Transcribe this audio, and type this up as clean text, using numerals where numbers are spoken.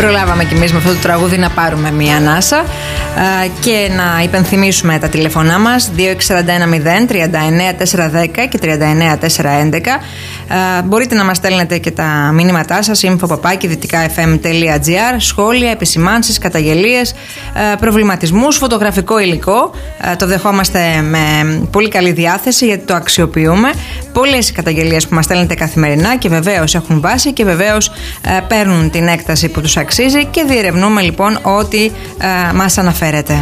Προλάβαμε κι εμείς με αυτό το τραγούδι να πάρουμε μία ανάσα και να υπενθυμίσουμε τα τηλεφωνά μας 2641 0 39 410 και 39 411. Μπορείτε να μας στέλνετε και τα μήνυματά σας info@dυτικafm.gr, σχόλια, επισημάνσεις, καταγγελίες, προβληματισμούς, φωτογραφικό υλικό. Το δεχόμαστε με πολύ καλή διάθεση γιατί το αξιοποιούμε. Πολλές καταγγελίες που μας στέλνετε καθημερινά και βεβαίως έχουν βάση και βεβαίως παίρνουν την έκταση που τους αξίζει και διερευνούμε λοιπόν ό,τι μας αναφέρεται.